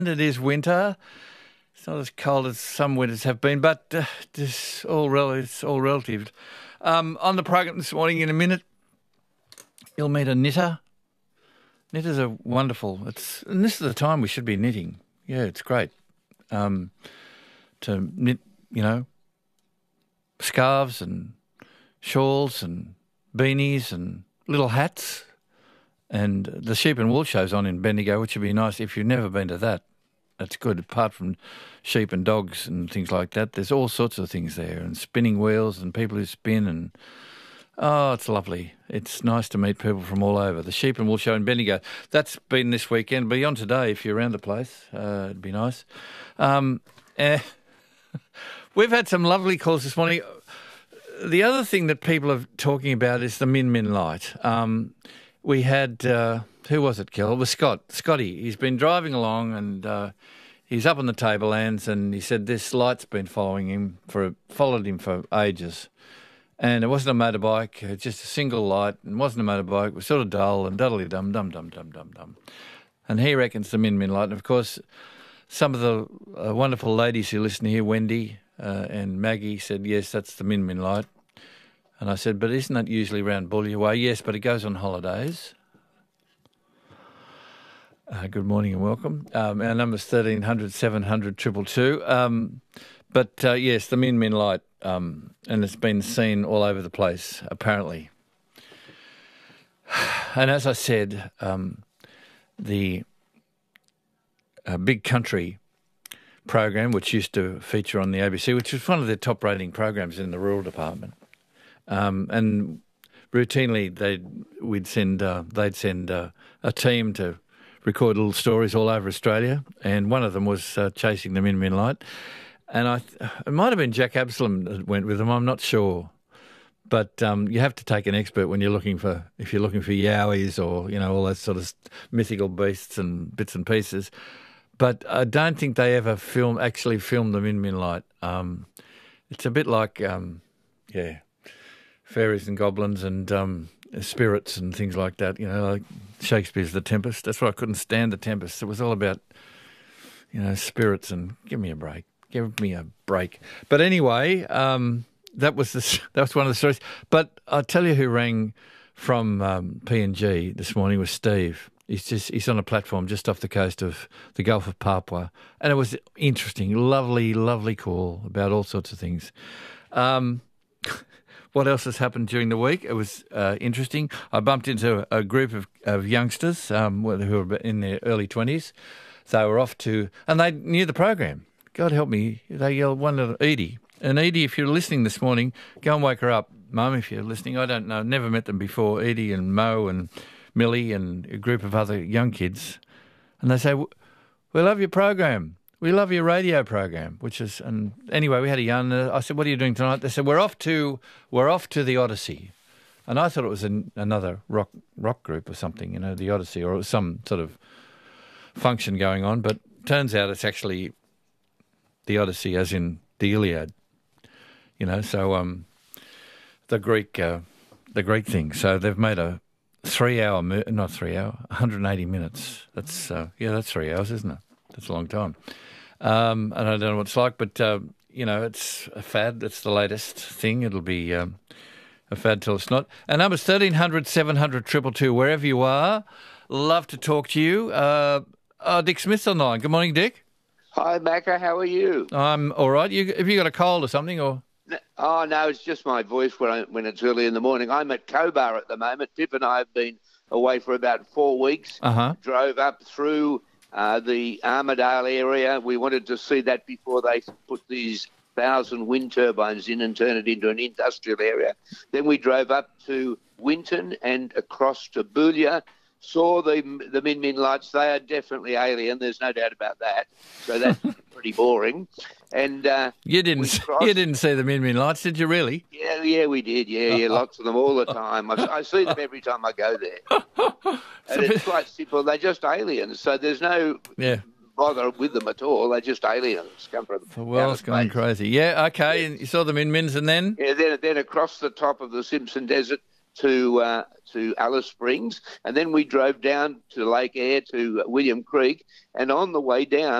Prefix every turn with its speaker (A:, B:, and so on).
A: It is winter. It's not as cold as some winters have been, but it's all relative. On the program this morning, in a minute, you'll meet a knitter. Knitters are wonderful. And this is the time we should be knitting. Yeah, it's great to knit, scarves and shawls and beanies and little hats. And the Sheep and Wool show's on in Bendigo, which would be nice if you've never been to that. That's good. Apart from sheep and dogs and things like that, there's all sorts of things there, and spinning wheels and people who spin, and it's lovely. It's nice to meet people from all over. The Sheep and Wool show in Bendigo. That's been this weekend. Be on today if you're around the place. It'd be nice. We've had some lovely calls this morning. The other thing that people are talking about is the Min Min light. We had, who was it, Kel? It was Scotty. He's been driving along and he's up on the tablelands, and he said this light's been followed him for ages. And it wasn't a motorbike, just a single light. It wasn't a motorbike. It was sort of dull and duddly-dum, dum-dum. And he reckons the Min Min light. And, of course, some of the wonderful ladies who listen here, Wendy and Maggie, said, yes, that's the Min Min light. And I said, but isn't that usually around Boulia Way? Yes, but it goes on holidays. Good morning and welcome. Our number's 1300 700 222. Yes, the Min Min light, and it's been seen all over the place, apparently. And as I said, the Big Country program, which used to feature on the ABC, which was one of their top-rating programs in the rural department, and routinely they'd send a team to record little stories all over Australia, and one of them was chasing the Min Min light. And it might have been Jack Absalom that went with them. I'm not sure, but you have to take an expert when you're looking for yowies or all that sort of mythical beasts and bits and pieces. But I don't think they ever actually filmed the Min Min light. It's a bit like fairies and goblins and spirits and things like that, like Shakespeare's The Tempest. That's why I couldn't stand The Tempest. It was all about, spirits, and give me a break. But anyway, that was one of the stories. But I'll tell you who rang from PNG this morning was Steve. He's on a platform just off the coast of the Gulf of Papua, and it was interesting, lovely call about all sorts of things. What else has happened during the week? It was interesting. I bumped into a group of youngsters who were in their early 20s. They were off to, and they knew the program. God help me. They yelled one to Edie. And Edie, if you're listening this morning, go and wake her up. Mum, if you're listening, I don't know, never met them before, Edie and Mo and Millie and a group of other young kids. And they say, we love your program. We love your radio program, and anyway, we had a yarn. I said, what are you doing tonight? They said, we're off to the Odyssey. And I thought it was another rock group or something, the Odyssey, or it was some sort of function going on. But turns out it's actually the Odyssey, as in the Iliad, so the Greek thing. So they've made a 180 minutes. That's 3 hours, isn't it? That's a long time. And I don't know what it's like, but, it's a fad. It's the latest thing. It'll be a fad till it's not. And number's 1300 700 222, wherever you are. Love to talk to you. Dick Smith's on the line. Good morning, Dick.
B: Hi, Macca. How are you?
A: I'm all right. Have you got a cold or something? Or?
B: Oh, no, it's just my voice when it's early in the morning. I'm at Cobar at the moment. Pip and I have been away for about 4 weeks. Drove up through the Armidale area. We wanted to see that before they put these 1,000 wind turbines in and turn it into an industrial area. Then we drove up to Winton and across to Boulia, saw the Min Min lights. They are definitely alien. There's no doubt about that. So that's pretty boring. And
A: you didn't see the Min Min lights, did you really?
B: Yeah, we did. Yeah, lots of them all the time. I see them every time I go there. And it's quite simple. They're just aliens. So there's no bother with them at all. They're just aliens. Come from
A: the world's gone crazy. Yeah, okay. And you saw the Min Mins, and then?
B: Yeah, then across the top of the Simpson Desert to Alice Springs, and then we drove down to Lake Eyre to William Creek, and on the way down,